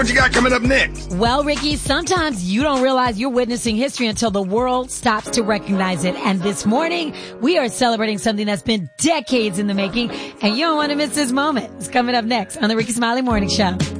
What you got coming up next? Well, Ricky, sometimes you don't realize you're witnessing history until the world stops to recognize it. And this morning, we are celebrating something that's been decades in the making, and you don't want to miss this moment. It's coming up next on the Ricky Smiley Morning Show.